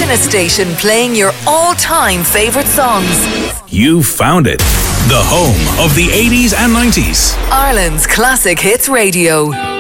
Happiness Station, playing your all-time favourite songs. You found it. The home of the 80s and 90s. Ireland's Classic Hits Radio.